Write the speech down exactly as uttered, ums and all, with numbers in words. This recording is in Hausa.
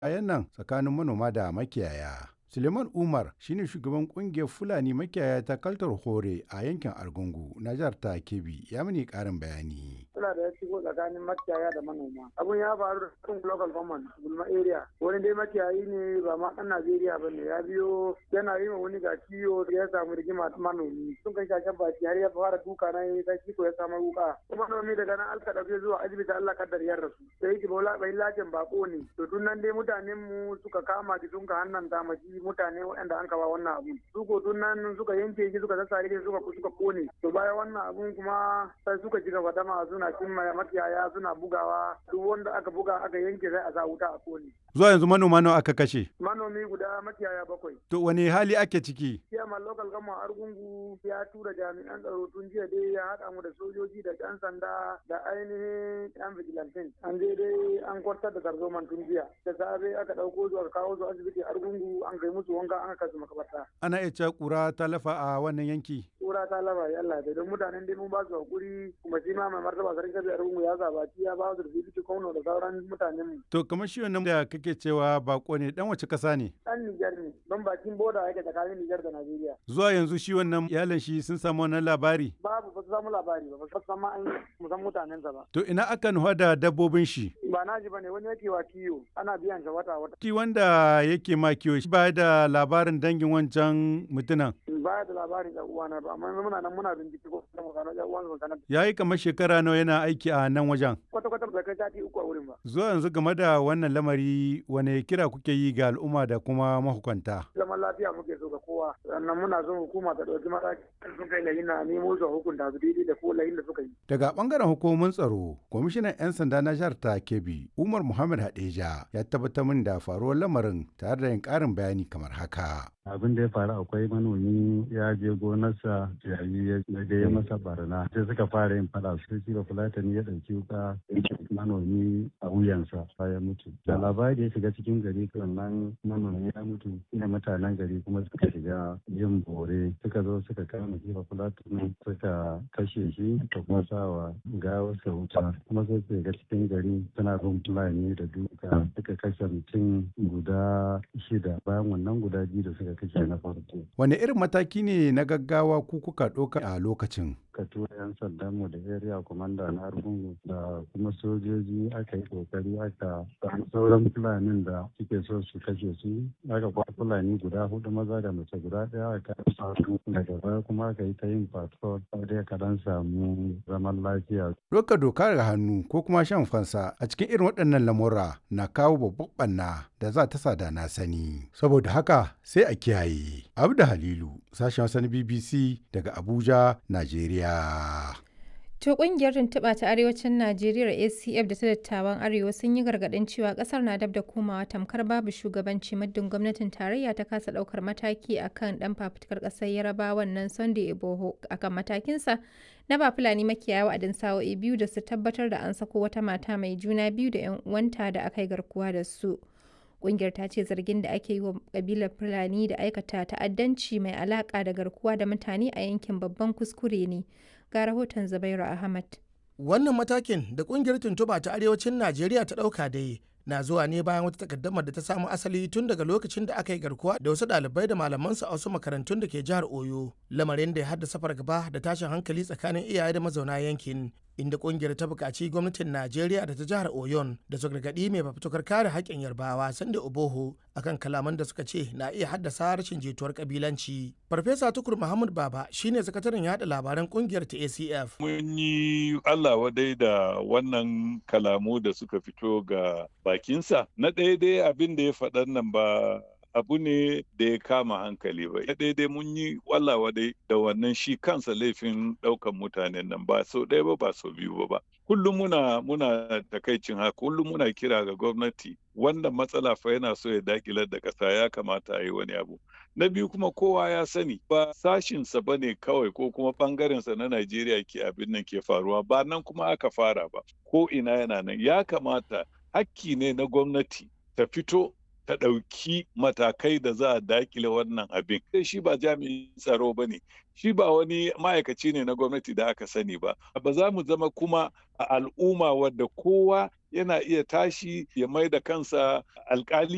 bayan nan tsakanin manoma da makiyaya. Suleiman Umar shine shugaban kungiyar Fulani makiyaya ta Kaltar Hore a yankin Argungu na jihar ta Kebbi, ya mini karin bayani. Suna da ya shigo tsakanin makiyaya da manoma. Abun ya faru da kan local government Gulma area. Wani dai makiyayi ne ba ma ɗan Najeriya ba ne, ya biyo yana yi ma wani ga kiyo ya samu rigima manomi. Sun kai shashen baki har ya fara duka na yi ta kiko ya samu wuka. Kuma manomi daga nan alka ɗauke zuwa asibiti Allah kaddar ya rasu. Sai yake bola bai lajin bako ne. To tun nan dai mutanen mu suka kama ki sun ka hannan damaji mutane waɗanda an kawo wannan abun. Su ko tun nan suka yanke shi suka sassare shi suka suka kone. To bayan wannan abun kuma sai suka ci gaba da ma suna cin makiyaya suna bugawa duk wanda aka buga aka yanke sai a sa wuta a kone. Zuwa yanzu manoma nawa aka kashe? Manomi guda makiyaya bakwai. To wani hali ake ciki? Kiyama local government Argungu ya tura jami'an tsaro tun jiya dai ya haɗa mu da sojoji da ɗan sanda da ainihin ɗan vigilantin. An je dai an kwartar da tarzoman tun jiya. Da safe aka ɗauko su aka kawo su asibiti Argungu an kai musu wanka an kai su makabarta. Ana iya cewa ƙura ta lafa a wannan yanki? Ƙura ta lafa ya Allah da don mutanen dai mun ba su hakuri kuma shi ma mai martaba sarki kabi Argungu ya zabaci ya ba su da bibiti kauno da sauran mutanen mu. To kamar shi wannan da kake cewa bako ne dan wace ƙasa ne? Ɗan Nijar ne don bakin boda yake tsakanin Nijar da Najeriya. Zuwa yanzu shi wannan iyalan shi sun samu wannan labari? Babu ba su samu labari ba ba su san ma an mu san mutanensa ba. To ina aka nufa da dabbobin shi? Ba naji bane wani yake wa kiyo ana biyan shi wata wata. Ki wanda yake ma kiyo shi ba da labarin dangin wancan mutunan? Ba da labarin ɗan uwana ba amma muna nan muna bincike ko kuma gano ɗan uwan sanar. Yayi kamar shekara nawa yana aiki a nan wajen? Kwata kwata ba kai sati uku a wurin ba. Zuwa yanzu game da wannan lamari wane kira kuke yi ga al'umma da kuma mahukunta? Zaman lafiya muke so ga kowa sannan muna son hukuma ta ɗauki mataki sun kai layin na nemo su hukunta su daidai da ko layin da suka yi. Daga bangaren hukumomin tsaro, kwamishinan 'yan sanda na jihar ta Kebbi, Umar Muhammad Hadeja ya tabbatar min da faruwar lamarin tare da yin ƙarin bayani kamar haka. Abin da ya faru akwai manomi ya je gonarsa yayi ya je ya masa barna sai suka fara yin fada sai shi ba fulatani ya ɗauki wuka manomi a wuyansa ya mutu. Da labari ya shiga cikin gari sannan manomi ya mutu ina mutanen gari kuma suka shiga yin bore suka zo suka kama shi ba fulatani suka kashe shi da kuma sawa gawarsa wuta kuma sai su shiga cikin gari suna bin fulani da duka suka kashe mutum guda shida bayan wannan guda biyu da suka kashe na farko. Wane irin mataki ne na gaggawa ku kuka ɗauka a lokacin? Ka tura 'yan sandan mu da area commander na Argungu da kuma sojoji aka yi kokari aka samu sauran fulanin da suke so su kashe su aka kwa fulani guda hudu maza da mace guda ɗaya aka fasu daga baya kuma aka yi ta yin patrol sai ka dan samu zaman lafiya. Doka doka ga hannu ko kuma shan fansa a cikin irin waɗannan lamura na kawo babban ɓanna da za ta sada na sani. Saboda haka sai a kiyaye. Abda Halilu, sashen Hausa na B B C daga Abuja, Najeriya. To kungiyar tuntuɓa ta arewacin Najeriya A C F da ta dattawan Arewa sun yi gargaɗin cewa ƙasar na dab da komawa tamkar babu shugabanci muddin gwamnatin tarayya ta kasa ɗaukar mataki akan ɗan fafutukar ƙasar Yarabawan nan Sunday Igboho akan matakinsa na ba Fulani makiyaya wa'adin sa'o'i biyu da su tabbatar da an sako wata mata mai juna biyu da 'yan uwanta da aka yi garkuwa da su. Ƙungiyar ta ce zargin da ake yi wa ƙabilar Fulani da aikata ta'addanci mai alaƙa da garkuwa da mutane a yankin babban kuskure ne. Ga rahoton Zubairu Ahmad. Wannan matakin da ƙungiyar tuntuɓa ta arewacin Najeriya ta ɗauka dai na zuwa ne bayan wata takaddamar da ta samu asali tun daga lokacin da aka yi garkuwa da wasu ɗalibai da malamansu a wasu makarantun da ke jihar Oyo, lamarin da ya haddasa fargaba da tashin hankali tsakanin iyaye da mazauna yankin. Inda kungiyar ta buƙaci gwamnatin Najeriya da ta jihar Oyon da su gargaɗi mai fafutukar kare haƙƙin Yarbawa Sunday Igboho akan kalaman da suka ce na iya haddasa rashin jituwar kabilanci. Farfesa Tukur Muhammad Baba shine sakataren yaɗa labaran kungiyar ta A C F. Mun yi Allah wadai da wannan kalamu da suka fito ga bakinsa. Na ɗaya dai abin da ya faɗan nan ba abu ne da ya kama hankali ba. Ya daidai mun yi wallawa dai da wannan shi kansa laifin ɗaukan mutanen nan ba sau ɗaya ba ba sau biyu ba ba. Kullum muna muna takaicin haka, kullum muna kira ga gwamnati wannan matsala fa yana so ya dakilar da ƙasa ya kamata a yi wani abu. Na biyu kuma kowa ya sani ba sashinsa ba ne kawai ko kuma ɓangarensa na Najeriya ke abin nan ke faruwa ba nan kuma aka fara ba. Ko ina yana nan ya kamata hakki ne na gwamnati ta fito ta ɗauki matakai da za a dakile wannan abin. Sai shi ba jami'in tsaro ba ne, shi ba wani ma'aikaci ne na gwamnati da aka sani ba. Ba za mu zama kuma a al'umma wadda kowa yana iya tashi ya mai da kansa alkali